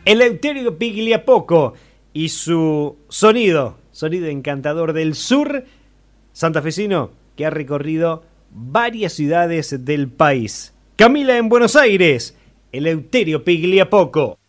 Eleuterio Pigliapoco y su sonido encantador del sur santafesino que ha recorrido varias ciudades del país. Camila en Buenos Aires, Eleuterio Pigliapoco.